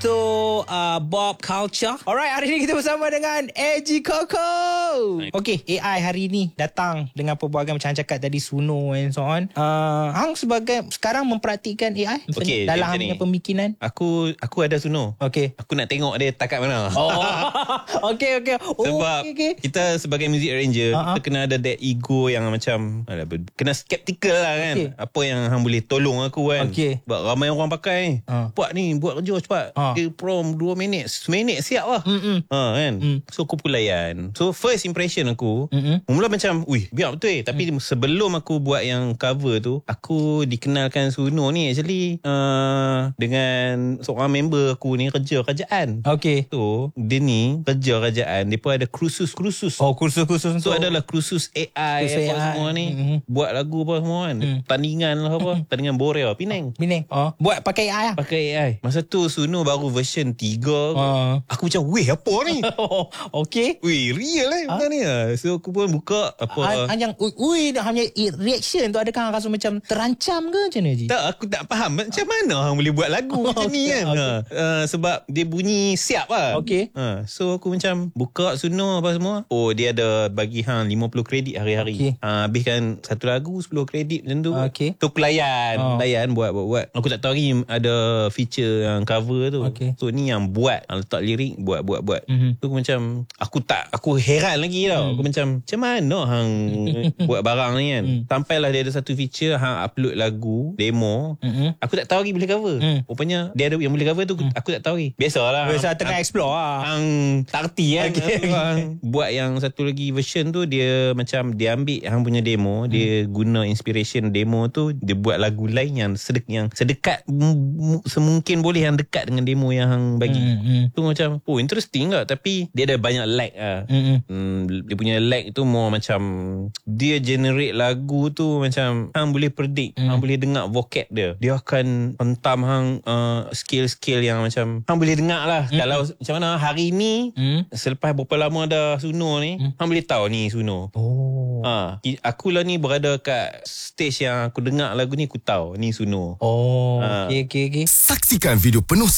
untuk Bob Culture. Alright, hari ni kita bersama dengan AG Koko. Okay, AI hari ni datang dengan pelbagai macam cakap tadi, Suno and so on. Hang sebagai sekarang mempraktikkan AI okay, dalam hang punya pemikiran? Aku ada Suno. Okay. Aku nak tengok dia takat mana. Okay. Sebab kita sebagai music arranger, kita kena ada that ego yang macam kena skeptical lah kan. Okay. Apa yang hang boleh tolong aku kan. Okay. Sebab ramai orang pakai. Buat kerja cepat. Dia prom 2 minit, seminit siap lah. Kan. So aku pun layan. So first impression aku, mula macam, biar betul. Tapi sebelum aku buat yang cover tu, aku dikenalkan Suno ni actually dengan seorang member aku ni kerja kerajaan. Okay. So dia ni kerja kerajaan, dia pun ada kursus. Oh, kursus. So adalah kursus AI apa semua ni. Buat lagu apa semua kan. Tandingan lah apa. Tandingan Borea Penang. Buat pakai AI lah. Pakai AI. Masa tu Suno baru version 3. Aku macam, apa ni? Okay. Real macam ni lah. So aku pun buka apa. Yang hanya reaction tu, adakah hang rasa macam terancam ke macam mana, Ji? Tak, aku tak faham macam mana hang boleh buat lagu macam ni kan. Sebab dia bunyi siap lah. Okay. So aku macam buka Suno apa semua. Dia ada bagi hang 50 kredit hari-hari. Okay. Habiskan satu lagu 10 kredit macam tu. Okay. So aku layan buat. Aku tak tahu lagi ada feature yang cover tu. Okay. So ni yang buat, letak lirik, buat. So aku macam, aku heran lagi tau. Aku macam mana hang buat barang ni kan. Sampailah dia ada satu feature, hang upload lagu demo. Aku tak tahu lagi boleh cover. Rupanya dia ada yang boleh cover tu, aku tak tahu lagi. Biasalah tengah explore lah. Hang tak erti kan. Buat yang satu lagi version tu, dia macam dia ambil hang punya demo, dia guna inspiration demo tu, dia buat lagu lain yang sedekat semungkin boleh, yang dekat dengan demo yang hang bagi. Tu macam interesting lah. Tapi dia ada banyak lag lah. Dia punya lag tu more macam dia generate lagu tu macam hang boleh predict, hang boleh dengar vocab dia akan hentam hang skill yang macam hang boleh dengar lah. Kalau macam mana hari ni, selepas berapa lama dah Suno ni, hang boleh tahu ni Suno. Aku lah ni berada kat stage yang aku dengar lagu ni, aku tahu ni Suno. Okay. Saksikan video penuh